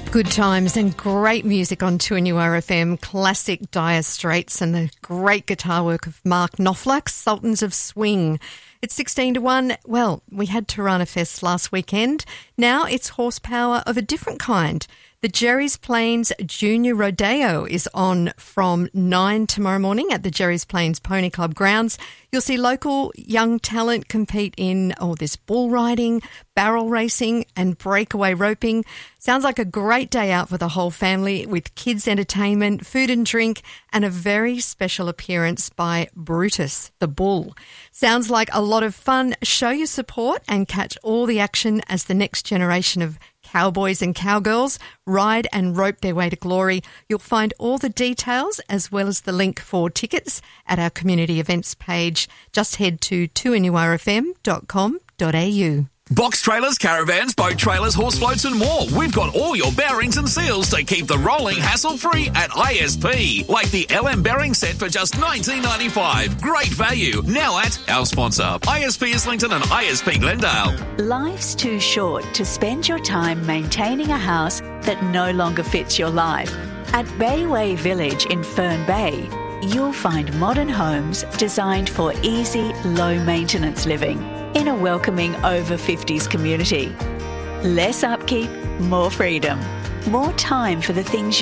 Good times and great music on 2NURFM, classic Dire Straits and the great guitar work of Mark Knopfler, Sultans of Swing. It's 16 to 1. Well, we had Tirana Fest last weekend. Now it's horsepower of a different kind. The Jerry's Plains Junior Rodeo is on from 9 tomorrow morning at the Jerry's Plains Pony Club grounds. You'll see local young talent compete in this bull riding, barrel racing and breakaway roping. Sounds like a great day out for the whole family with kids entertainment, food and drink and a very special appearance by Brutus, the bull. Sounds like a lot of fun. Show your support and catch all the action as the next generation of cowboys and cowgirls ride and rope their way to glory. You'll find all the details as well as the link for tickets at our community events page. Just head to 2nurfm.com.au. Box trailers, caravans, boat trailers, horse floats and more. We've got all your bearings and seals to keep the rolling hassle-free at ISP. Like the LM bearing set for just $19.95. Great value. Now at our sponsor, ISP Islington and ISP Glendale. Life's too short to spend your time maintaining a house that no longer fits your life. At Bayway Village in Fern Bay, you'll find modern homes designed for easy, low-maintenance living in a welcoming over-50s community. Less upkeep, more freedom, more time for the things